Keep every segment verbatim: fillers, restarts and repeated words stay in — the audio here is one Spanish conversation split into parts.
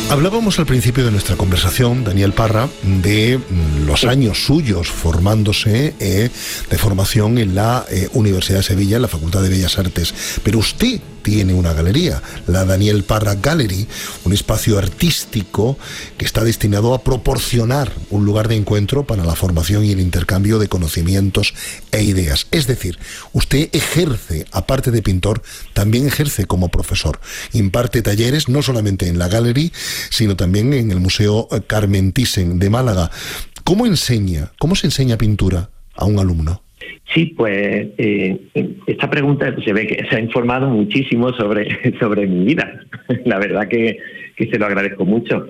Hablábamos al principio de nuestra conversación, Daniel Parra, de los años suyos formándose eh, de formación en la eh, Universidad de Sevilla, en la Facultad de Bellas Artes. Pero usted tiene una galería, la Daniel Parra Gallery, un espacio artístico que está destinado a proporcionar un lugar de encuentro para la formación y el intercambio de conocimientos e ideas. Es decir, usted ejerce, aparte de pintor, también ejerce como profesor. Imparte talleres no solamente en la Gallery, sino también en el Museo Carmen Thyssen de Málaga. ¿Cómo enseña, cómo se enseña pintura a un alumno? Sí, pues eh, esta pregunta se ve que se ha informado muchísimo sobre, sobre mi vida. La verdad que, que se lo agradezco mucho.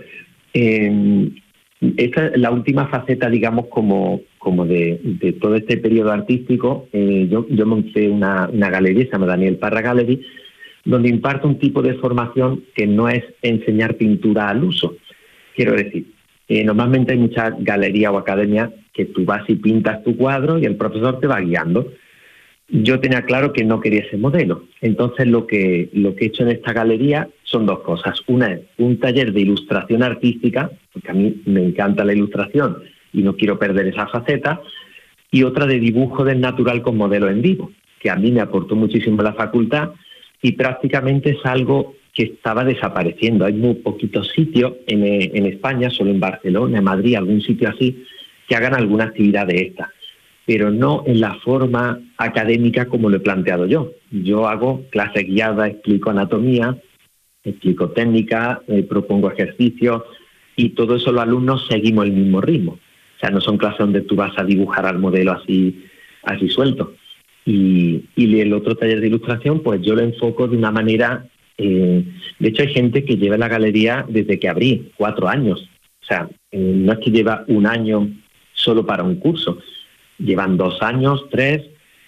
Eh, esta es la última faceta, digamos, como, como de, de todo este periodo artístico. Eh, yo, yo monté una, una galería, se llama Daniel Parra Gallery, donde imparto un tipo de formación que no es enseñar pintura al uso. Quiero decir, eh, normalmente hay muchas galerías o academias que tú vas y pintas tu cuadro y el profesor te va guiando. Yo tenía claro que no quería ese modelo. Entonces lo que, lo que he hecho en esta galería son dos cosas. Una es un taller de ilustración artística, porque a mí me encanta la ilustración y no quiero perder esa faceta, y otra de dibujo del natural con modelo en vivo, que a mí me aportó muchísimo la facultad y prácticamente es algo que estaba desapareciendo. Hay muy poquitos sitios en, en España, solo en Barcelona, en Madrid, algún sitio así, que hagan alguna actividad de esta, pero no en la forma académica como lo he planteado yo. Yo hago clases guiadas, explico anatomía, explico técnica, eh, propongo ejercicios y todo eso los alumnos seguimos el mismo ritmo. O sea, no son clases donde tú vas a dibujar al modelo así, así suelto. Y, y el otro taller de ilustración, pues yo lo enfoco de una manera... Eh, de hecho, hay gente que lleva la galería desde que abrí, cuatro años. O sea, eh, no es que lleva un año solo para un curso. Llevan dos años, tres.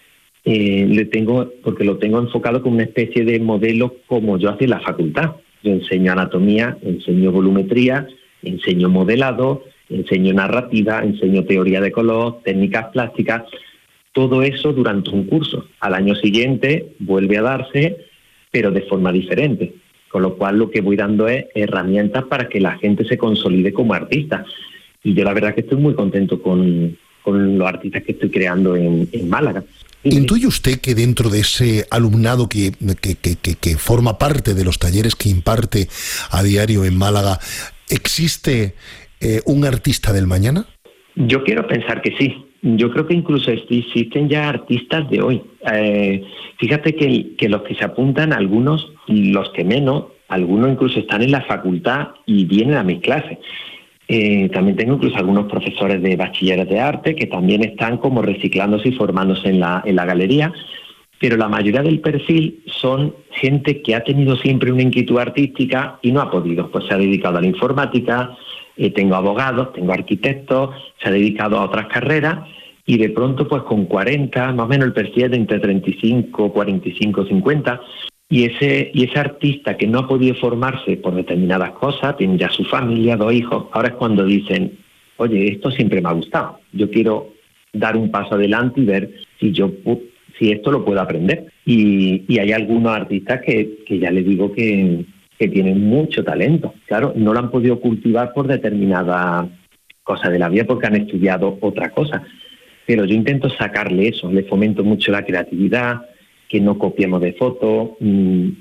Eh, le tengo, porque lo tengo enfocado como una especie de modelo como yo hacía en la facultad. Yo enseño anatomía, enseño volumetría, enseño modelado, enseño narrativa, enseño teoría de color, técnicas plásticas. Todo eso durante un curso. Al año siguiente vuelve a darse, pero de forma diferente. Con lo cual lo que voy dando es herramientas para que la gente se consolide como artista. Y yo la verdad que estoy muy contento con, con los artistas que estoy creando en, en Málaga. ¿Intuye usted que dentro de ese alumnado que, que, que, que, que forma parte de los talleres que imparte a diario en Málaga, existe eh, un artista del mañana? Yo quiero pensar que sí. Yo creo que incluso existen ya artistas de hoy. Eh, fíjate que, que los que se apuntan, algunos, los que menos, algunos incluso están en la facultad y vienen a mis clases. Eh, también tengo incluso algunos profesores de bachilleres de arte que también están como reciclándose y formándose en la, en la galería, pero la mayoría del perfil son gente que ha tenido siempre una inquietud artística y no ha podido, pues se ha dedicado a la informática. Eh, tengo abogados, tengo arquitectos, se ha dedicado a otras carreras y de pronto pues con cuarenta, más o menos el perfil es de entre treinta y cinco, cuarenta y cinco, cincuenta, y ese, y ese artista que no ha podido formarse por determinadas cosas, tiene ya su familia, dos hijos, ahora es cuando dicen, oye, esto siempre me ha gustado, yo quiero dar un paso adelante y ver si yo si esto lo puedo aprender. Y, y hay algunos artistas que, que ya les digo que... que tienen mucho talento. Claro, no lo han podido cultivar por determinada cosa de la vida porque han estudiado otra cosa. Pero yo intento sacarle eso, le fomento mucho la creatividad, que no copiemos de fotos, y,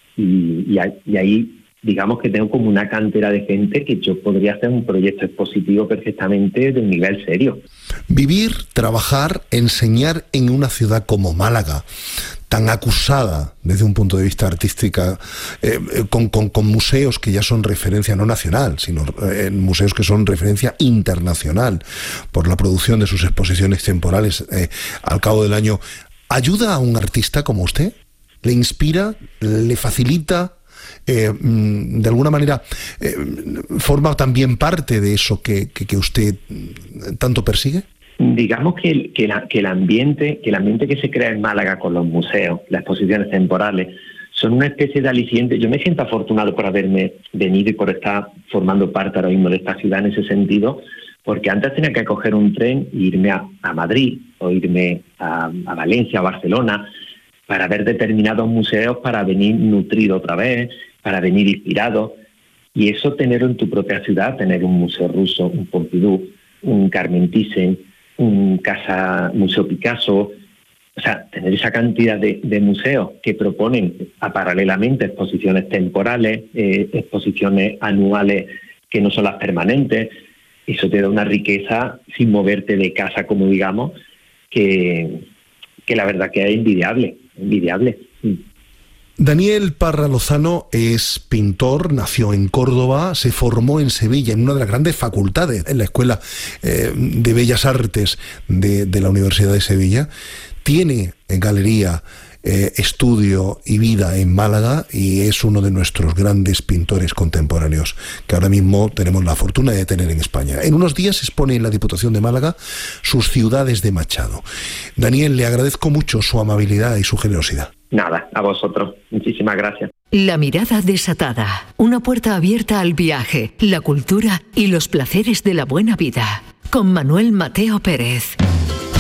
y, y ahí digamos que tengo como una cantera de gente que yo podría hacer un proyecto expositivo perfectamente de un nivel serio. Vivir, trabajar, enseñar en una ciudad como Málaga, tan acusada desde un punto de vista artístico, eh, con, con, con museos que ya son referencia no nacional, sino eh, museos que son referencia internacional por la producción de sus exposiciones temporales eh, al cabo del año, ¿ayuda a un artista como usted? ¿Le inspira? ¿Le facilita? Eh, de alguna manera eh, forma también parte de eso que, que, que usted tanto persigue. Digamos que el, que, la, que el ambiente que el ambiente que se crea en Málaga con los museos, las exposiciones temporales, son una especie de aliciente. Yo me siento afortunado por haberme venido y por estar formando parte ahora mismo de esta ciudad en ese sentido, porque antes tenía que coger un tren e irme a, a Madrid o irme a, a Valencia, a Barcelona, para ver determinados museos, para venir nutrido otra vez, para venir inspirado. Y eso tenerlo en tu propia ciudad, tener un museo ruso, un Pompidou, un Carmen Thyssen, un Casa Museo Picasso, o sea, tener esa cantidad de, de museos que proponen a, paralelamente exposiciones temporales, eh, exposiciones anuales que no son las permanentes, eso te da una riqueza sin moverte de casa, como digamos, que, que la verdad que es envidiable, envidiable. Daniel Parra Lozano es pintor, nació en Córdoba, se formó en Sevilla, en una de las grandes facultades, en la Escuela eh, de Bellas Artes de, de la Universidad de Sevilla. Tiene en galería eh, estudio y vida en Málaga y es uno de nuestros grandes pintores contemporáneos que ahora mismo tenemos la fortuna de tener en España. En unos días expone en la Diputación de Málaga sus Ciudades de Machado. Daniel, le agradezco mucho su amabilidad y su generosidad. Nada, a vosotros. Muchísimas gracias. La mirada desatada. Una puerta abierta al viaje, la cultura y los placeres de la buena vida. Con Manuel Mateo Pérez.